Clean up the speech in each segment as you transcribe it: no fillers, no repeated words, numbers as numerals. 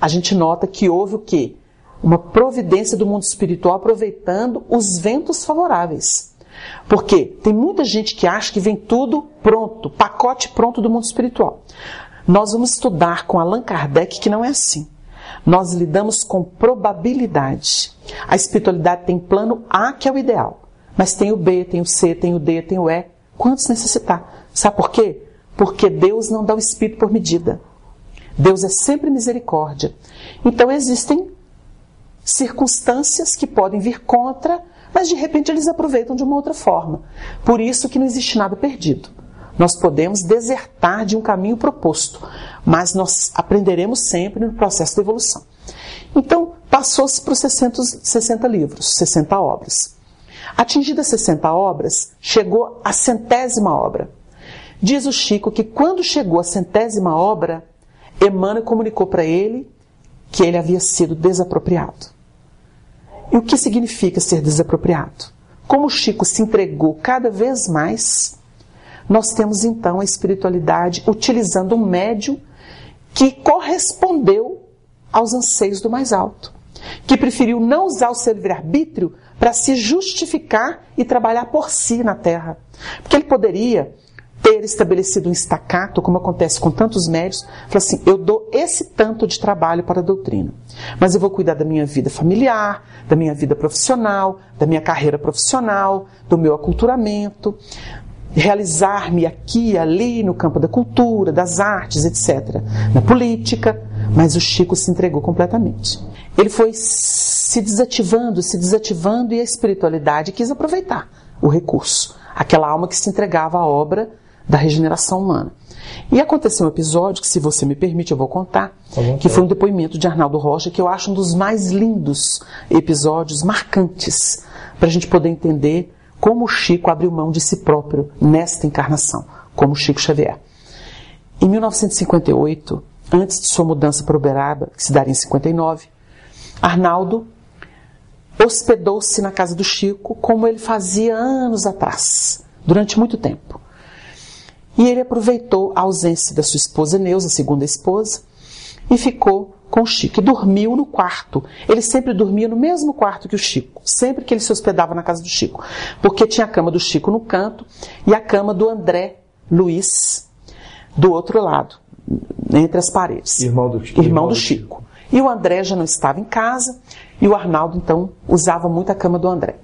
a gente nota que houve o quê? Uma providência do mundo espiritual aproveitando os ventos favoráveis. Porque tem muita gente que acha que vem tudo pronto, pacote pronto do mundo espiritual. Nós vamos estudar com Allan Kardec que não é assim. Nós lidamos com probabilidade. A espiritualidade tem plano A, que é o ideal. Mas tem o B, tem o C, tem o D, tem o E. Quantos necessitar? Sabe por quê? Porque Deus não dá o espírito por medida. Deus é sempre misericórdia. Então existem circunstâncias que podem vir contra, mas de repente eles aproveitam de uma outra forma. Por isso que não existe nada perdido. Nós podemos desertar de um caminho proposto, mas nós aprenderemos sempre no processo de evolução. Então, passou-se para os 60 livros, 60 obras. Atingidas 60 obras, chegou a 100ª obra. Diz o Chico que quando chegou a 100ª obra, Emmanuel comunicou para ele que ele havia sido desapropriado. E o que significa ser desapropriado? Como o Chico se entregou cada vez mais, nós temos então a espiritualidade utilizando um médium que correspondeu aos anseios do mais alto, que preferiu não usar o seu livre-arbítrio para se justificar e trabalhar por si na Terra. Porque ele poderia ter estabelecido um estacato, como acontece com tantos médios, falar assim, eu dou esse tanto de trabalho para a doutrina, mas eu vou cuidar da minha vida familiar, da minha vida profissional, da minha carreira profissional, do meu aculturamento, realizar-me aqui e ali no campo da cultura, das artes, etc., na política, mas o Chico se entregou completamente. Ele foi se desativando e a espiritualidade quis aproveitar o recurso, aquela alma que se entregava à obra da regeneração humana. E aconteceu um episódio que, se você me permite, eu vou contar, que foi um depoimento de Arnaldo Rocha, que eu acho um dos mais lindos episódios marcantes, para a gente poder entender como o Chico abriu mão de si próprio nesta encarnação, como Chico Xavier. Em 1958, antes de sua mudança para Uberaba, que se daria em 59, Arnaldo hospedou-se na casa do Chico, como ele fazia anos atrás, durante muito tempo. E ele aproveitou a ausência da sua esposa Neuza, a segunda esposa, e ficou com o Chico, e dormiu no quarto. Ele sempre dormia no mesmo quarto que o Chico, sempre que ele se hospedava na casa do Chico, porque tinha a cama do Chico no canto e a cama do André Luiz do outro lado, entre as paredes. Irmão do Chico. E o André já não estava em casa, e o Arnaldo, então, usava muito a cama do André.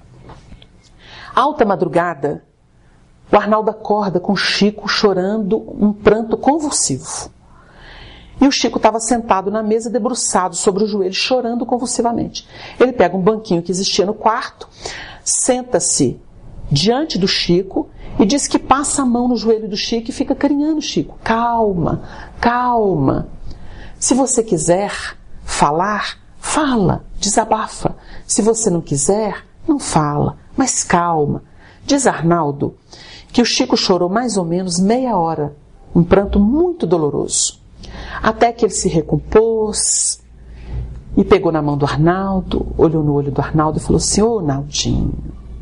Alta madrugada, o Arnaldo acorda com o Chico chorando um pranto convulsivo. E o Chico estava sentado na mesa, debruçado sobre o joelho, chorando convulsivamente. Ele pega um banquinho que existia no quarto, senta-se diante do Chico e diz que passa a mão no joelho do Chico e fica carinhando o Chico. Calma, calma. Se você quiser falar, fala, desabafa. Se você não quiser, não fala, mas calma. Diz Arnaldo que o Chico chorou mais ou menos meia hora, um pranto muito doloroso. Até que ele se recompôs e pegou na mão do Arnaldo, olhou no olho do Arnaldo e falou assim, ô Naldinho,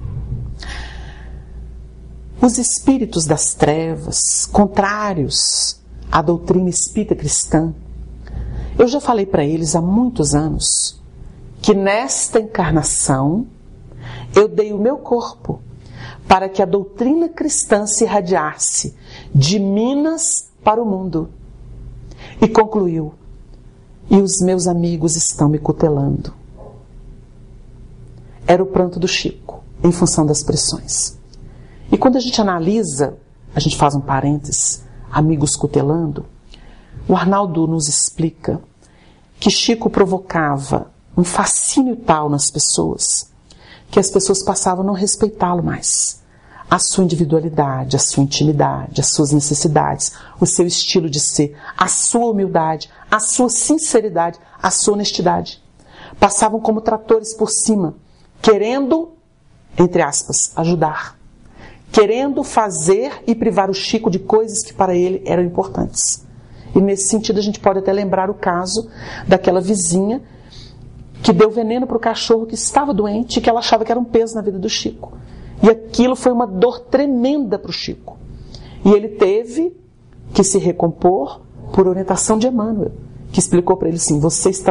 os espíritos das trevas, contrários à doutrina espírita cristã, eu já falei para eles há muitos anos que nesta encarnação eu dei o meu corpo para que a doutrina cristã se irradiasse de Minas para o mundo. E concluiu, e os meus amigos estão me cutelando. Era o pranto do Chico, em função das pressões. E quando a gente analisa, a gente faz um parênteses, amigos cutelando, o Arnaldo nos explica que Chico provocava um fascínio tal nas pessoas, que as pessoas passavam a não respeitá-lo mais. A sua individualidade, a sua intimidade, as suas necessidades, o seu estilo de ser, a sua humildade, a sua sinceridade, a sua honestidade. Passavam como tratores por cima, querendo, entre aspas, ajudar. Querendo fazer e privar o Chico de coisas que para ele eram importantes. E nesse sentido a gente pode até lembrar o caso daquela vizinha que deu veneno para o cachorro que estava doente e que ela achava que era um peso na vida do Chico. E aquilo foi uma dor tremenda para o Chico. E ele teve que se recompor por orientação de Emmanuel, que explicou para ele assim, você está